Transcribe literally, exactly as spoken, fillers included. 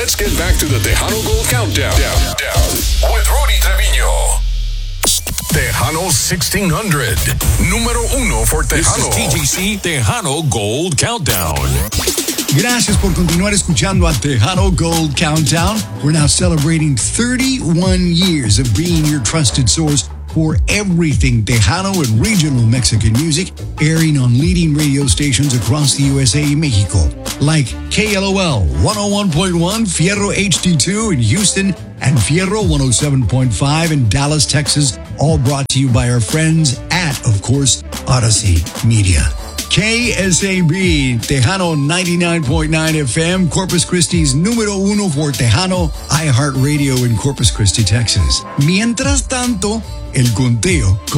let's get back to the Tejano Gold Countdown. Down, down, with Rudy Treviño. Tejano sixteen hundred. Número uno for Tejano. This is T G C Tejano Gold Countdown. Gracias por continuar escuchando a Tejano Gold Countdown. We're now celebrating thirty-one years of being your trusted source for everything Tejano and regional Mexican music, airing on leading radio stations across the U S A and Mexico, like K L O L one oh one point one, Fierro H D two in Houston, and Fierro one oh seven point five in Dallas, Texas, all brought to you by our friends at, of course, Odyssey Media. K S A B, Tejano ninety-nine point nine F M, Corpus Christi's número uno for Tejano, iHeartRadio in Corpus Christi, Texas. Mientras tanto, el conteo